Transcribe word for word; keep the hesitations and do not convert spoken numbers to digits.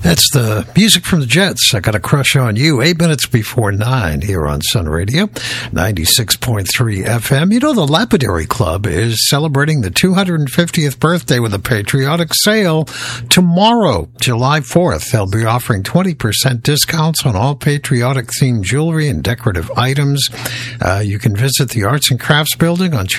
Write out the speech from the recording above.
That's the music from the Jets. I Got a Crush on You. Eight minutes before nine here on Sun Radio, ninety-six point three F M. You know, the Lapidary Club is celebrating the two hundred fiftieth birthday with a patriotic sale tomorrow, July fourth. They'll be offering twenty percent discounts on all patriotic-themed jewelry and decorative items. Uh, you can visit the Arts and Crafts Building on